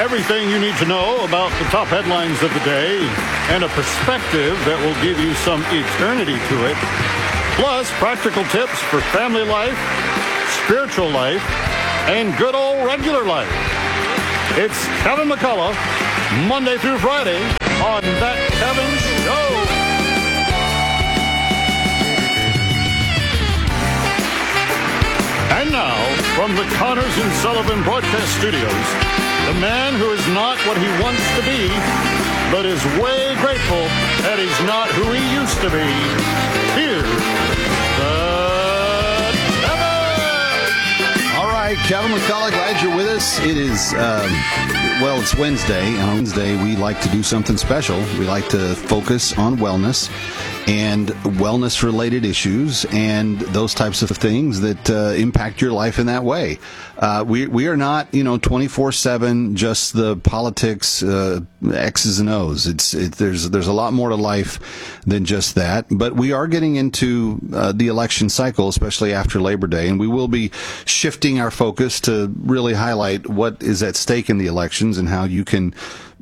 Everything you need to know about the top headlines of the day and a perspective that will give you some eternity to it. Plus, practical tips for family life, spiritual life, and good old regular life. It's Kevin McCullough, Monday through Friday on That Kevin Show. And now, from the Connors and Sullivan Broadcast Studios, the man who is not what he wants to be, but is way grateful that he's not who he used to be. Here's the Kevin! All right, Kevin McCullough, glad you're with us. It is, it's Wednesday, and on Wednesday we like to do something special. We like to focus on wellness and wellness-related issues and those types of things that impact your life in that way. We are not, 24/7 just the politics, X's and O's. There's a lot more to life than just that. But we are getting into the election cycle, especially after Labor Day, and we will be shifting our focus to really highlight what is at stake in the elections and how you can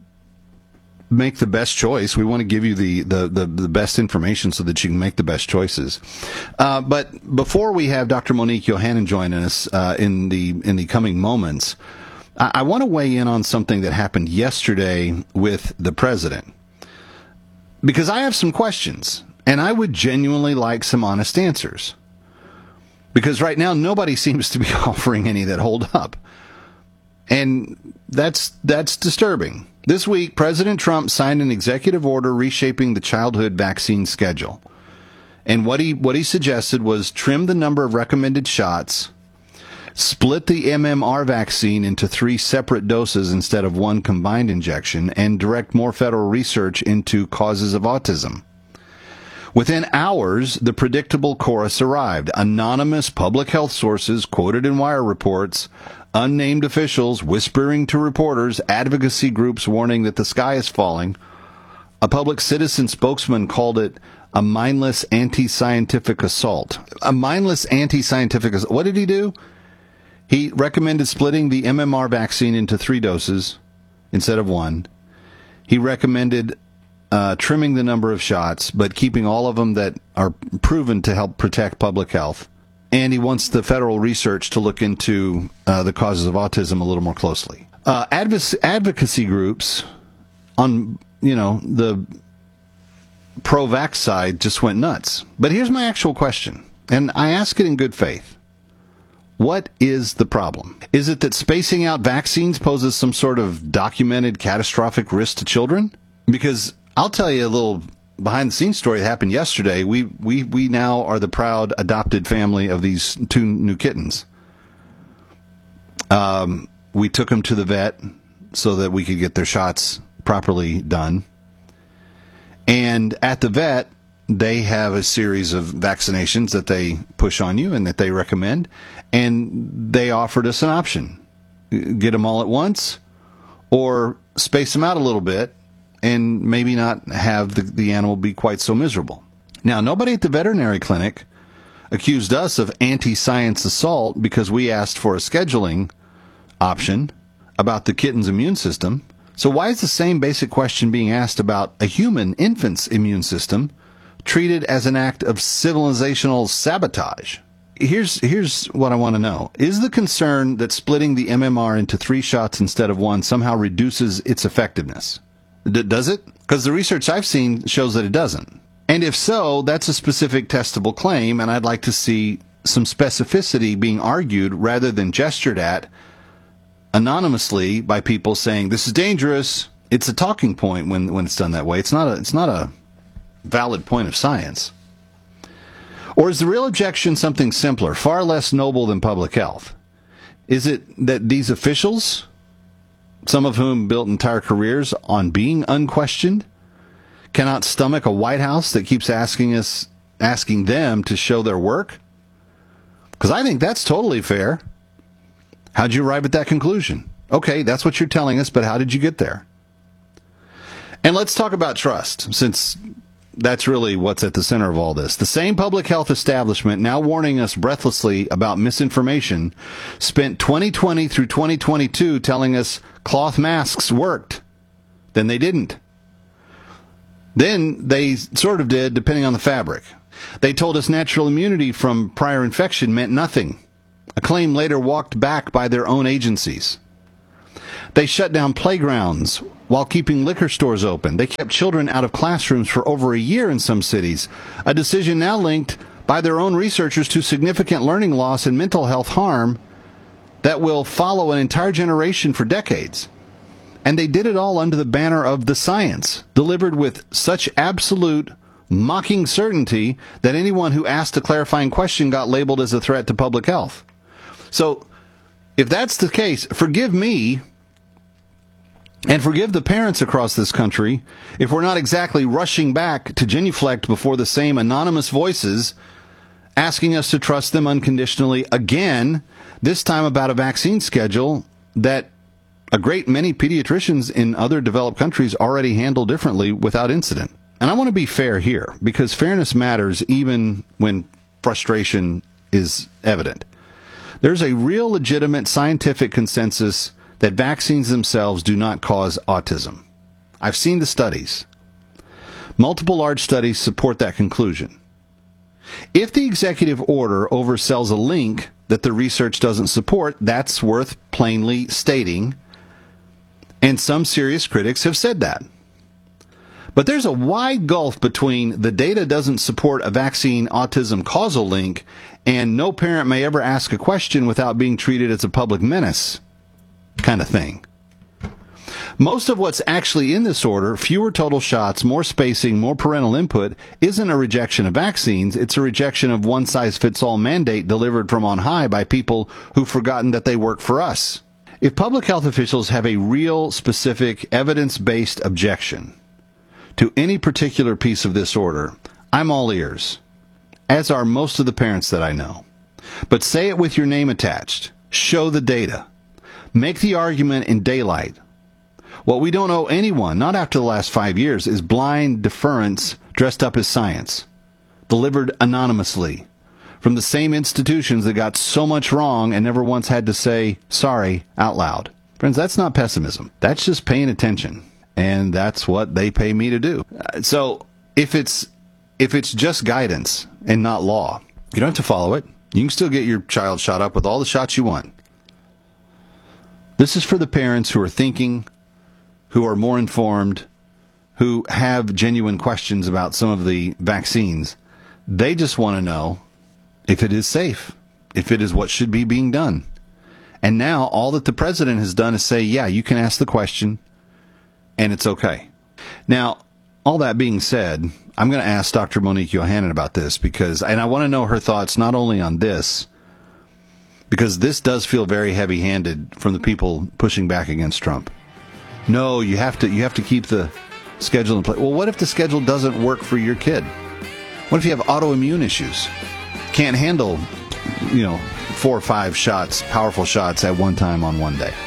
make the best choice. We want to give you the best information so that you can make the best choices. But before we have Dr. Monique Yohannan joining us in the coming moments, I want to weigh in on something that happened yesterday with the president, because I have some questions, and I would genuinely like some honest answers. Because right now, nobody seems to be offering any that hold up. And that's disturbing. This week, President Trump signed an executive order reshaping the childhood vaccine schedule. And what he suggested was trim the number of recommended shots, split the MMR vaccine into 3 separate doses instead of 1 combined injection, and direct more federal research into causes of autism. Within hours, the predictable chorus arrived. Anonymous public health sources quoted in wire reports, unnamed officials whispering to reporters, advocacy groups warning that the sky is falling. A public citizen spokesman called it a mindless anti-scientific assault. A mindless anti-scientific assault. What did he do? He recommended splitting the MMR vaccine into 3 doses instead of 1. He recommended trimming the number of shots, but keeping all of them that are proven to help protect public health. And he wants the federal research to look into the causes of autism a little more closely. Advocacy groups on, the pro-vax side just went nuts. But here's my actual question, and I ask it in good faith. What is the problem? Is it that spacing out vaccines poses some sort of documented catastrophic risk to children? Because I'll tell you a little behind-the-scenes story that happened yesterday. We now are the proud adopted family of these 2 new kittens. We took them to the vet so that we could get their shots properly done. And at the vet, they have a series of vaccinations that they push on you and that they recommend. And they offered us an option. Get them all at once or space them out a little bit and maybe not have the animal be quite so miserable. Now, nobody at the veterinary clinic accused us of anti-science assault because we asked for a scheduling option about the kitten's immune system. So why is the same basic question being asked about a human infant's immune system treated as an act of civilizational sabotage? Here's what I want to know. Is the concern that splitting the MMR into 3 shots instead of 1 somehow reduces its effectiveness? Does it? Because the research I've seen shows that it doesn't. And if so, that's a specific testable claim, and I'd like to see some specificity being argued rather than gestured at anonymously by people saying, this is dangerous. It's a talking point when it's done that way. It's not a valid point of science. Or is the real objection something simpler, far less noble than public health? Is it that these officials, some of whom built entire careers on being unquestioned, cannot stomach a White House that keeps asking them to show their work? Because I think that's totally fair. How'd you arrive at that conclusion? Okay, that's what you're telling us, but how did you get there? And let's talk about trust, since that's really what's at the center of all this. The same public health establishment now warning us breathlessly about misinformation spent 2020 through 2022 telling us cloth masks worked. Then they didn't. Then they sort of did, depending on the fabric. They told us natural immunity from prior infection meant nothing, a claim later walked back by their own agencies. They shut down playgrounds while keeping liquor stores open. They kept children out of classrooms for over a year in some cities, a decision now linked by their own researchers to significant learning loss and mental health harm that will follow an entire generation for decades. And they did it all under the banner of the science, delivered with such absolute, mocking certainty that anyone who asked a clarifying question got labeled as a threat to public health. So, if that's the case, forgive me and forgive the parents across this country if we're not exactly rushing back to genuflect before the same anonymous voices asking us to trust them unconditionally again, this time about a vaccine schedule that a great many pediatricians in other developed countries already handle differently without incident. And I want to be fair here, because fairness matters even when frustration is evident. There's a real legitimate scientific consensus that vaccines themselves do not cause autism. I've seen the studies. Multiple large studies support that conclusion. If the executive order oversells a link that the research doesn't support, that's worth plainly stating. And some serious critics have said that. But there's a wide gulf between the data doesn't support a vaccine autism causal link and no parent may ever ask a question without being treated as a public menace kind of thing. Most of what's actually in this order, fewer total shots, more spacing, more parental input, isn't a rejection of vaccines. It's a rejection of one-size-fits-all mandate delivered from on high by people who've forgotten that they work for us. If public health officials have a real, specific, evidence-based objection to any particular piece of this order, I'm all ears, as are most of the parents that I know. But say it with your name attached. Show the data. Make the argument in daylight. What we don't owe anyone, not after the last 5 years, is blind deference dressed up as science, delivered anonymously, from the same institutions that got so much wrong and never once had to say sorry out loud. Friends, that's not pessimism. That's just paying attention. And that's what they pay me to do. So if it's just guidance and not law, you don't have to follow it. You can still get your child shot up with all the shots you want. This is for the parents who are thinking, who are more informed, who have genuine questions about some of the vaccines. They just want to know if it is safe, if it is what should be being done. And now all that the president has done is say, yeah, you can ask the question, and it's okay. Now, all that being said, I'm going to ask Dr. Monique Yohannan about this and I want to know her thoughts not only on this, because this does feel very heavy-handed from the people pushing back against Trump. No, you have to keep the schedule in place. Well, what if the schedule doesn't work for your kid? What if you have autoimmune issues? Can't handle, 4 or 5 shots, powerful shots at one time on one day.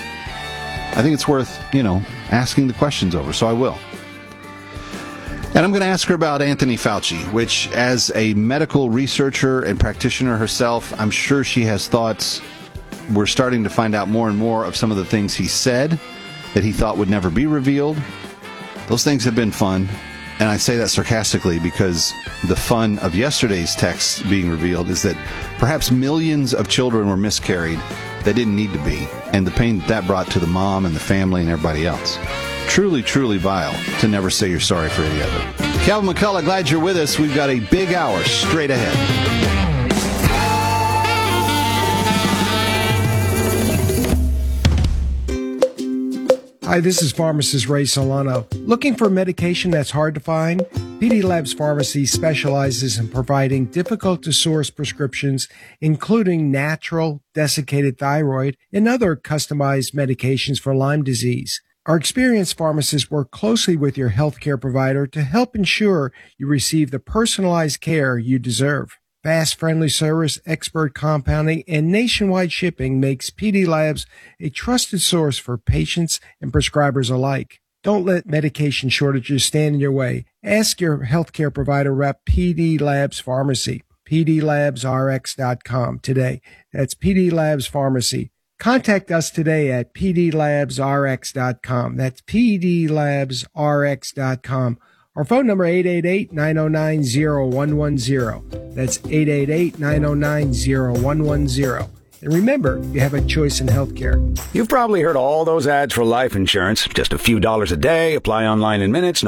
I think it's worth, asking the questions over, so I will. And I'm going to ask her about Anthony Fauci, which, as a medical researcher and practitioner herself, I'm sure she has thoughts. We're starting to find out more and more of some of the things he said that he thought would never be revealed. Those things have been fun, and I say that sarcastically because the fun of yesterday's text being revealed is that perhaps millions of children were miscarried that didn't need to be, and the pain that brought to the mom and the family and everybody else. Truly, truly vile to never say you're sorry for any of it. Calvin McCullough, glad you're with us. We've got a big hour straight ahead. Hi, this is pharmacist Ray Solano. Looking for medication that's hard to find? PD Labs Pharmacy specializes in providing difficult-to-source prescriptions, including natural, desiccated thyroid, and other customized medications for Lyme disease. Our experienced pharmacists work closely with your healthcare provider to help ensure you receive the personalized care you deserve. Fast, friendly service, expert compounding, and nationwide shipping makes PD Labs a trusted source for patients and prescribers alike. Don't let medication shortages stand in your way. Ask your healthcare provider rep, PD Labs Pharmacy, pdlabsrx.com today. That's PD Labs Pharmacy. Contact us today at pdlabsrx.com. That's pdlabsrx.com. Our phone number 888-909-0110. That's 888-909-0110. And remember, you have a choice in healthcare. You've probably heard all those ads for life insurance. Just a few dollars a day, apply online in minutes.